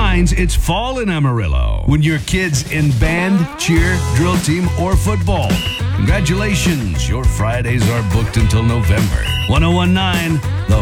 signs it's fall in Amarillo. When your kid's in band, cheer, drill team, or football. Congratulations, your Fridays are booked until November. 1019, The